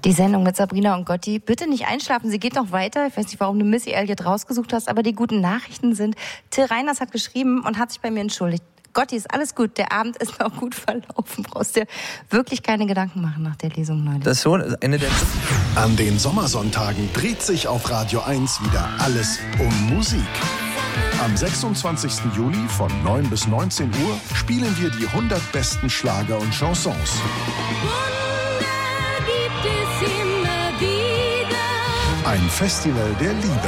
Die Sendung mit Sabrina und Gotti. Bitte nicht einschlafen, sie geht noch weiter. Ich weiß nicht, warum du Missy Elliott rausgesucht hast, aber die guten Nachrichten sind, Till Reiners hat geschrieben und hat sich bei mir entschuldigt. Gotti, ist alles gut, der Abend ist noch gut verlaufen. Brauchst dir wirklich keine Gedanken machen nach der Lesung neulich. Das ist so eine der... An den Sommersonntagen dreht sich auf Radio 1 wieder alles um Musik. Am 26. Juli von 9 bis 19 Uhr spielen wir die 100 besten Schlager und Chansons. Wunder gibt es immer wieder. Ein Festival der Liebe.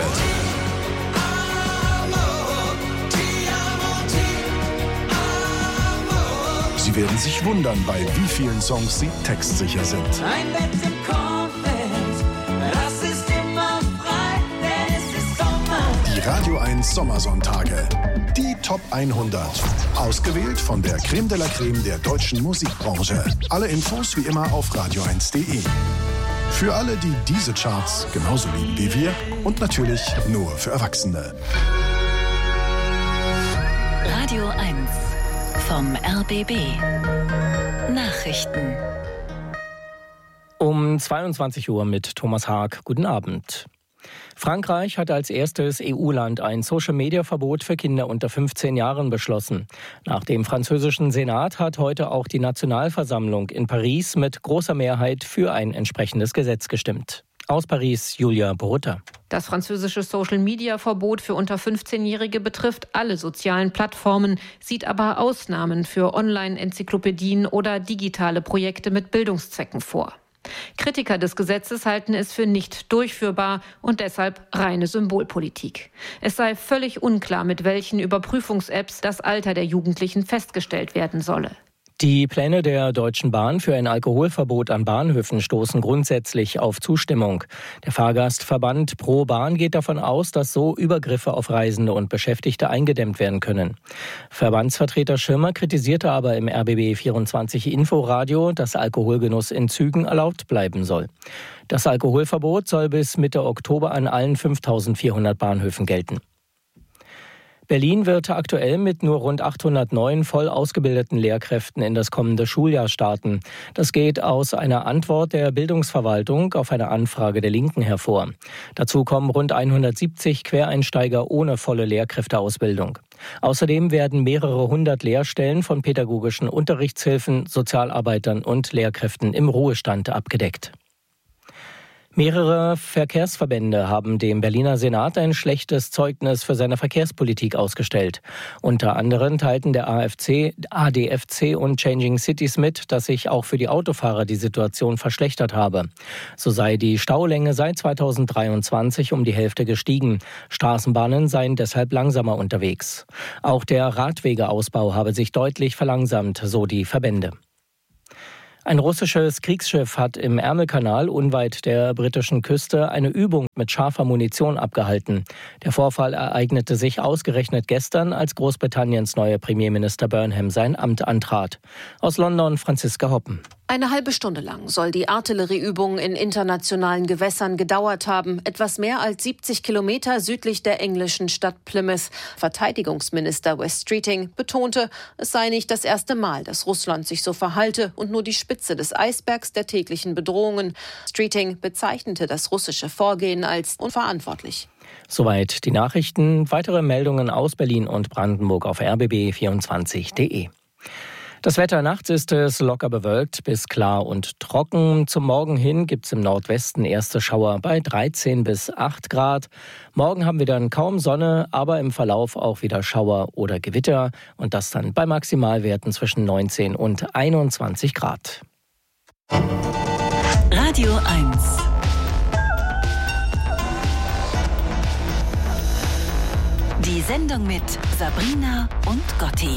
Sie werden sich wundern, bei wie vielen Songs sie textsicher sind. Ein Bett im Kornfeld, das ist immer frei, denn es ist Sommer. Die Radio 1 Sommersonntage. Die Top 100. Ausgewählt von der Creme de la Creme der deutschen Musikbranche. Alle Infos wie immer auf radio1.de. Für alle, die diese Charts genauso lieben wie wir und natürlich nur für Erwachsene. Radio 1 vom RBB. Nachrichten. Um 22 Uhr mit Thomas Haag. Guten Abend. Frankreich hat als erstes EU-Land ein Social-Media-Verbot für Kinder unter 15 Jahren beschlossen. Nach dem französischen Senat hat heute auch die Nationalversammlung in Paris mit großer Mehrheit für ein entsprechendes Gesetz gestimmt. Aus Paris, Julia Borutta. Das französische Social-Media-Verbot für unter 15-Jährige betrifft alle sozialen Plattformen, sieht aber Ausnahmen für Online-Enzyklopädien oder digitale Projekte mit Bildungszwecken vor. Kritiker des Gesetzes halten es für nicht durchführbar und deshalb reine Symbolpolitik. Es sei völlig unklar, mit welchen Überprüfungs-Apps das Alter der Jugendlichen festgestellt werden solle. Die Pläne der Deutschen Bahn für ein Alkoholverbot an Bahnhöfen stoßen grundsätzlich auf Zustimmung. Der Fahrgastverband Pro Bahn geht davon aus, dass so Übergriffe auf Reisende und Beschäftigte eingedämmt werden können. Verbandsvertreter Schirmer kritisierte aber im RBB 24 Inforadio, dass Alkoholgenuss in Zügen erlaubt bleiben soll. Das Alkoholverbot soll bis Mitte Oktober an allen 5.400 Bahnhöfen gelten. Berlin wird aktuell mit nur rund 809 voll ausgebildeten Lehrkräften in das kommende Schuljahr starten. Das geht aus einer Antwort der Bildungsverwaltung auf eine Anfrage der Linken hervor. Dazu kommen rund 170 Quereinsteiger ohne volle Lehrkräfteausbildung. Außerdem werden mehrere hundert Lehrstellen von pädagogischen Unterrichtshilfen, Sozialarbeitern und Lehrkräften im Ruhestand abgedeckt. Mehrere Verkehrsverbände haben dem Berliner Senat ein schlechtes Zeugnis für seine Verkehrspolitik ausgestellt. Unter anderem teilten der AFC, ADFC und Changing Cities mit, dass sich auch für die Autofahrer die Situation verschlechtert habe. So sei die Staulänge seit 2023 um die Hälfte gestiegen. Straßenbahnen seien deshalb langsamer unterwegs. Auch der Radwegeausbau habe sich deutlich verlangsamt, so die Verbände. Ein russisches Kriegsschiff hat im Ärmelkanal unweit der britischen Küste eine Übung mit scharfer Munition abgehalten. Der Vorfall ereignete sich ausgerechnet gestern, als Großbritanniens neuer Premierminister Burnham sein Amt antrat. Aus London Franziska Hoppen. Eine halbe Stunde lang soll die Artillerieübung in internationalen Gewässern gedauert haben, etwas mehr als 70 Kilometer südlich der englischen Stadt Plymouth. Verteidigungsminister Wes Streeting betonte, es sei nicht das erste Mal, dass Russland sich so verhalte und nur die Spitze des Eisbergs der täglichen Bedrohungen. Streeting bezeichnete das russische Vorgehen als unverantwortlich. Soweit die Nachrichten. Weitere Meldungen aus Berlin und Brandenburg auf rbb24.de. Das Wetter: nachts ist es locker bewölkt bis klar und trocken. Zum Morgen hin gibt es im Nordwesten erste Schauer bei 13 bis 8 Grad. Morgen haben wir dann kaum Sonne, aber im Verlauf auch wieder Schauer oder Gewitter. Und das dann bei Maximalwerten zwischen 19 und 21 Grad. Radio 1. Die Sendung mit Sabrina und Gotti.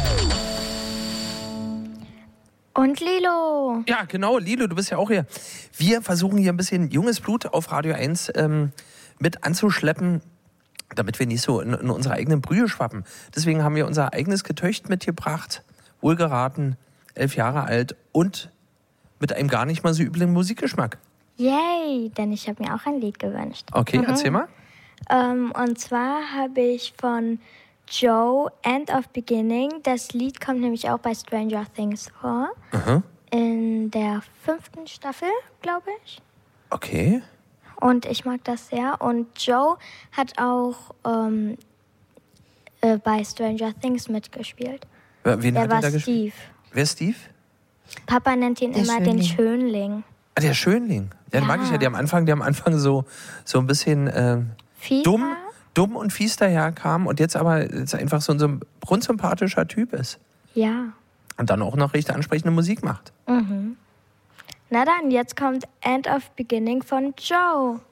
Und Lilo. Ja, genau, Lilo, du bist ja auch hier. Wir versuchen hier ein bisschen junges Blut auf Radio 1 mit anzuschleppen, damit wir nicht so in unsere eigenen Brühe schwappen. Deswegen haben wir unser eigenes Getöcht mitgebracht, wohlgeraten, 11 Jahre alt und mit einem gar nicht mal so üblen Musikgeschmack. Yay, denn ich habe mir auch ein Lied gewünscht. Okay, erzähl mal. Und zwar habe ich von Joe, End of Beginning. Das Lied kommt nämlich auch bei Stranger Things vor. in der 5. Staffel, glaube ich. Okay. Und ich mag das sehr. Und Joe hat auch bei Stranger Things mitgespielt. Wen Der hat war er da gespielt? Steve. Wer ist Steve? Papa nennt ihn Der immer den Schönling. Ah, der Schönling. Den mag ich ja. Der am Anfang so ein bisschen Fies dumm und fies daherkam und jetzt aber jetzt einfach so ein grundsympathischer Typ ist. Ja. Und dann auch noch recht ansprechende Musik macht. Mhm. Na dann, jetzt kommt End of Beginning von Joe.